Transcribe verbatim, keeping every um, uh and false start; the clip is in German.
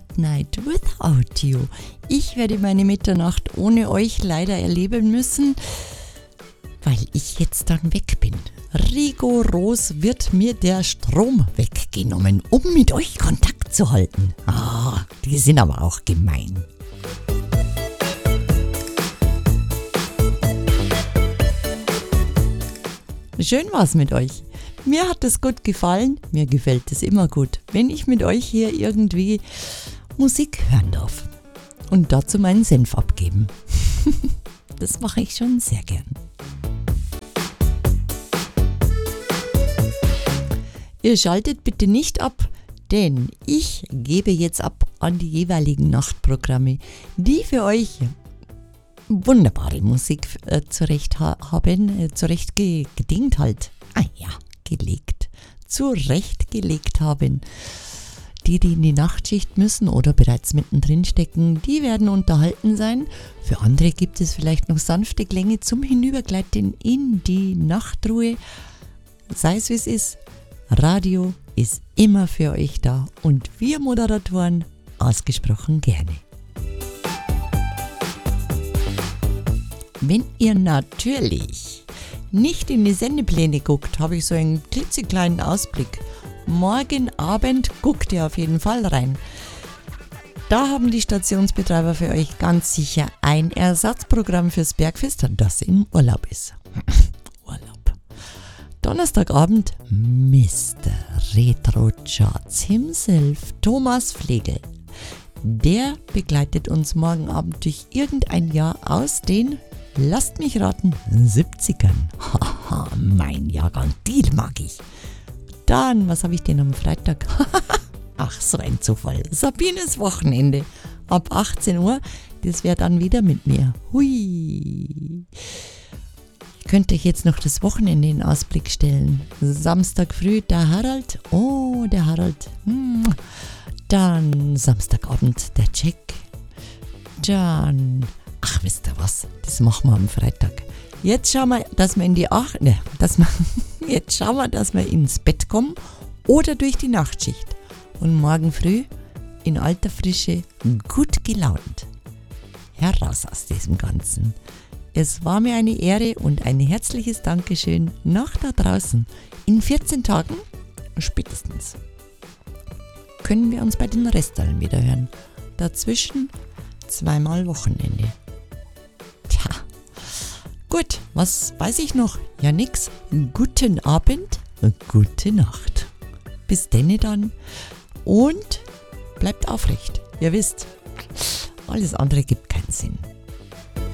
Midnight Without You. Ich werde meine Mitternacht ohne euch leider erleben müssen, weil ich jetzt dann weg bin. Rigoros wird mir der Strom weggenommen, um mit euch Kontakt zu halten. Ah, die sind aber auch gemein. Schön war's mit euch. Mir hat es gut gefallen. Mir gefällt es immer gut, wenn ich mit euch hier irgendwie Musik hören darf. Und dazu meinen Senf abgeben. Das mache ich schon sehr gern. Ihr schaltet bitte nicht ab, denn ich gebe jetzt ab an die jeweiligen Nachtprogramme, die für euch wunderbare Musik äh, zurecht ha- haben, äh, zurecht ge- gedingt halt, ah ja, gelegt, zurechtgelegt haben. Die, die in die Nachtschicht müssen oder bereits mittendrin stecken, die werden unterhalten sein. Für andere gibt es vielleicht noch sanfte Klänge zum Hinübergleiten in die Nachtruhe. Sei es wie es ist, Radio ist immer für euch da und wir Moderatoren ausgesprochen gerne. Wenn ihr natürlich nicht in die Sendepläne guckt, habe ich so einen klitzekleinen Ausblick. Morgen Abend guckt ihr auf jeden Fall rein. Da haben die Stationsbetreiber für euch ganz sicher ein Ersatzprogramm fürs Bergfest, das im Urlaub ist. Urlaub. Donnerstagabend Mister Retro Charts himself, Thomas Flegel. Der begleitet uns morgen Abend durch irgendein Jahr aus den, lasst mich raten, siebzigern. Haha, mein Jahrgang, die mag ich. Dann, was habe ich denn am Freitag? Ach, so ein Zufall. Sabines Wochenende. Ab achtzehn Uhr, das wäre dann wieder mit mir. Hui. Ich könnte euch jetzt noch das Wochenende in Ausblick stellen. Samstag früh der Harald. Oh, der Harald. Hm. Dann Samstagabend der Jack. Dann, ach, wisst ihr was? Das machen wir am Freitag. Jetzt schauen wir, dass wir in die Ach, ne, dass wir, jetzt schauen wir, dass wir ins Bett kommen oder durch die Nachtschicht. Und morgen früh in alter Frische gut gelaunt. Heraus aus diesem Ganzen. Es war mir eine Ehre und ein herzliches Dankeschön nach da draußen. In vierzehn Tagen spätestens können wir uns bei den Restalen wieder hören. Dazwischen zweimal Wochenende. Tja, gut, was weiß ich noch? Ja, nix. Guten Abend, gute Nacht. Bis denne dann und bleibt aufrecht. Ihr wisst, alles andere gibt keinen Sinn.